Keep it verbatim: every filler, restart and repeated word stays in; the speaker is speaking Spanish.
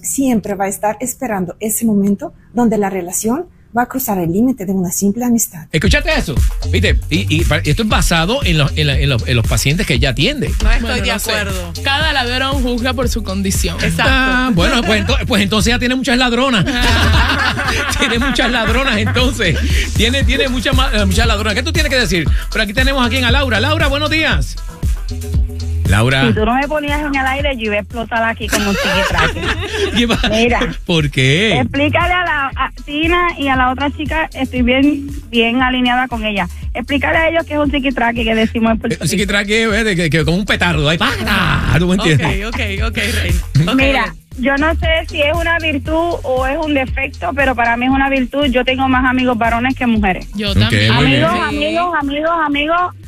siempre va a estar esperando ese momento donde la relación va a cruzar el límite de una simple amistad. ¿Escuchaste eso? ¿Viste? Y, y esto es basado en los, en, la, en, los, en los pacientes que ella atiende. No estoy Bueno, de no acuerdo. sé. Cada ladrón juzga por su condición. Exacto. Ah, bueno, pues, ento, pues entonces ella tiene muchas ladronas. Tiene muchas ladronas, entonces. Tiene, tiene muchas, muchas ladronas. ¿Qué tú tienes que decir? Pero aquí tenemos aquí a Laura. Laura, buenos días. Laura. Si tú no me ponías en el aire, yo iba a explotar aquí como un chiquitraque. Mira. ¿Por qué? Explícale a la a Tina y a la otra chica, estoy bien bien alineada con ella. Explícale a ellos que es un chiquitraque que decimos en Puerto Rico. Un chiquitraque eh, que, que, como un petardo. Ahí, ¡para! ¿Tú me entiendes? Ok, ok, ok, Rey. Okay. Mira, yo no sé si es una virtud o es un defecto, pero para mí es una virtud. Yo tengo más amigos varones que mujeres. Yo Okay, también. muy bien. Amigos, amigos, amigos, amigos